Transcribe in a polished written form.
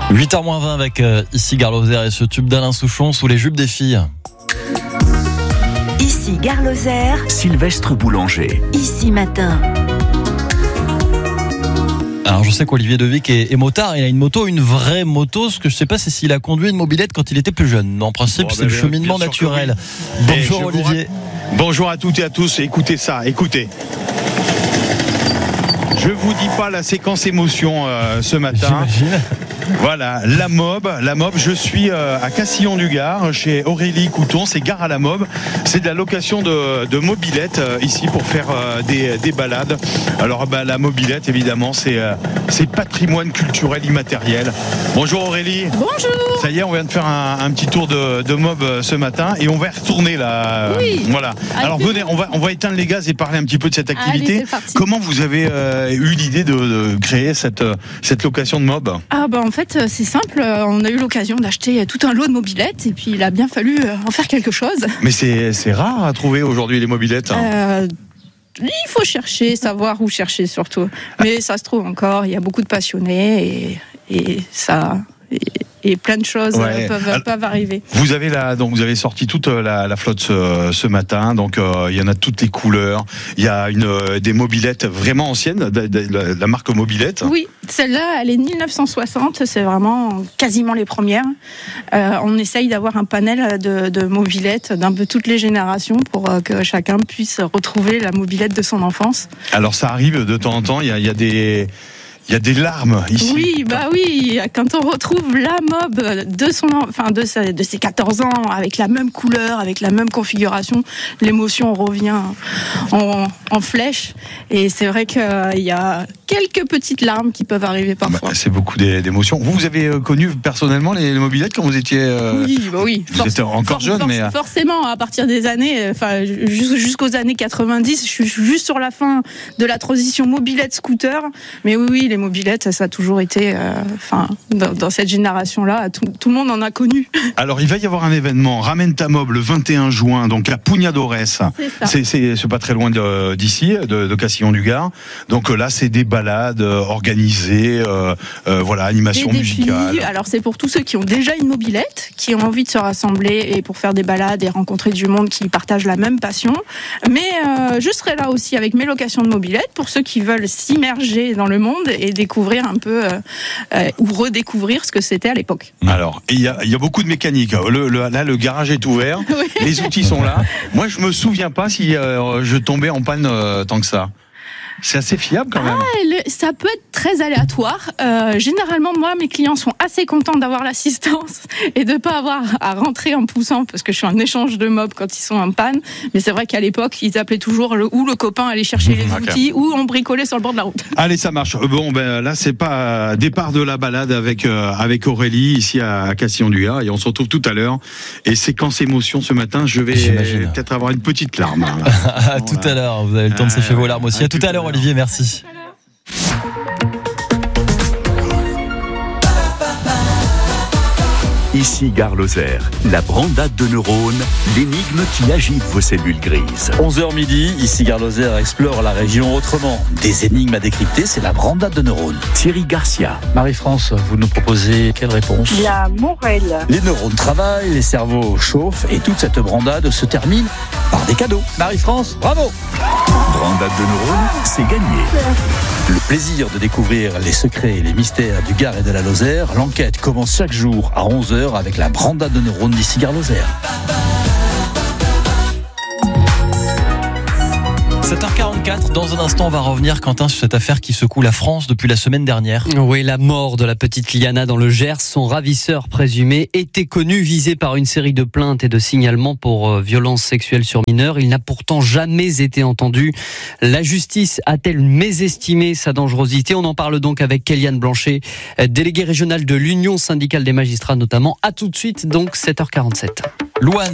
8h-20 avec ici Gare Lozère et ce tube d'Alain Souchon sous les jupes des filles. Ici Gare Lozère, Sylvestre Boulanger. Ici Matin. Alors je sais qu'Olivier Devic est motard, il a une moto, une vraie moto. Ce que je sais pas, c'est s'il a conduit une mobilette quand il était plus jeune. En principe, c'est le cheminement naturel. Bonjour Olivier. Bonjour à toutes et à tous. Écoutez ça, écoutez. Je vous dis pas la séquence émotion ce matin. J'imagine. Voilà, la Mob, je suis à Castillon-du-Gard chez Aurélie Couton, c'est Gare à la Mob. C'est de la location de mobilette ici pour faire des balades. Alors la mobilette évidemment c'est patrimoine culturel immatériel. Bonjour Aurélie. Bonjour. Ça y est, on vient de faire un petit tour de Mob ce matin et on va y retourner là. Oui. Voilà. Alors venez, on va éteindre les gaz et parler un petit peu de cette activité. Allez, c'est parti. Comment vous avez eu l'idée de créer cette location de Mob? En fait, c'est simple. On a eu l'occasion d'acheter tout un lot de mobilettes et puis il a bien fallu en faire quelque chose. Mais c'est rare à trouver aujourd'hui les mobilettes. Il faut chercher, savoir où chercher surtout. Mais ça se trouve encore. Il y a beaucoup de passionnés et ça. Et plein de choses peuvent arriver. Vous avez sorti toute la flotte ce matin. Donc il y en a toutes les couleurs. Il y a des mobilettes vraiment anciennes, la marque Mobilette. Oui, celle-là, elle est 1960. C'est vraiment quasiment les premières. On essaye d'avoir un panel de mobilettes d'un peu toutes les générations pour que chacun puisse retrouver la mobilette de son enfance. Alors ça arrive de temps en temps. Il y a des larmes ici. Oui, quand on retrouve la Mob de ses 14 ans, avec la même couleur, avec la même configuration, l'émotion revient en flèche. Et c'est vrai qu'il y a quelques petites larmes qui peuvent arriver parfois. C'est beaucoup d'émotions. Vous avez connu personnellement les mobilettes quand vous étiez... Oui. Vous étiez encore jeune, mais... Forcément, à partir des années, jusqu'aux années 90, je suis juste sur la fin de la transition mobilette-scooter. Mais oui, les mobilettes, ça a toujours été... dans cette génération-là, tout le monde en a connu. Alors, il va y avoir un événement, Ramène ta Mob, le 21 juin, donc à Pugnadores. C'est pas très loin d'ici, de Castillon-du-Gard. Donc là, c'est des balades organisées, animation musicale. Alors, c'est pour tous ceux qui ont déjà une mobilette, qui ont envie de se rassembler et pour faire des balades et rencontrer du monde qui partage la même passion. Mais je serai là aussi avec mes locations de mobilette pour ceux qui veulent s'immerger dans le monde et découvrir un peu ou redécouvrir ce que c'était à l'époque. Alors, il y a beaucoup de mécanique. Là, le garage est ouvert, oui. Les outils sont là. Moi, je me souviens pas si je tombais en panne tant que ça. C'est assez fiable quand même. Ça peut être très aléatoire. Généralement, moi, mes clients sont assez contents d'avoir l'assistance et de pas avoir à rentrer en poussant parce que je suis en échange de Mob quand ils sont en panne. Mais c'est vrai qu'à l'époque, ils appelaient toujours le copain allait chercher les outils ou on bricolait sur le bord de la route. Allez, ça marche. Bon, là, c'est pas départ de la balade avec Aurélie ici à Castillon-du-Gard et on se retrouve tout à l'heure. Et séquence émotion ce matin, je vais peut-être avoir une petite larme. À tout à l'heure. Vous avez le temps de sécher vos larmes aussi. À tout à l'heure. Olivier, merci. Ici Gare Lozère, la brandade de neurones, l'énigme qui agite vos cellules grises. 11h midi, ici Gare Lozère explore la région autrement. Des énigmes à décrypter, c'est la brandade de neurones. Thierry Garcia. Marie-France, vous nous proposez quelle réponse? La morelle. Les neurones travaillent, les cerveaux chauffent et toute cette brandade se termine par des cadeaux. Marie-France, bravo! Brandade de neurones, c'est gagné. Le plaisir de découvrir les secrets et les mystères du Gard et de la Lozère. L'enquête commence chaque jour à 11h avec la brandade de neurones d'ici Gare Lozère. 7h44, dans un instant on va revenir Quentin sur cette affaire qui secoue la France depuis la semaine dernière. Oui, la mort de la petite Liana dans le Gers, son ravisseur présumé était connu, visé par une série de plaintes et de signalements pour violences sexuelles sur mineurs. Il n'a pourtant jamais été entendu. La justice a-t-elle mésestimé sa dangerosité? On en parle donc avec Kéliane Blanchet, déléguée régionale de l'Union syndicale des magistrats notamment. À tout de suite, donc 7h47. Louane.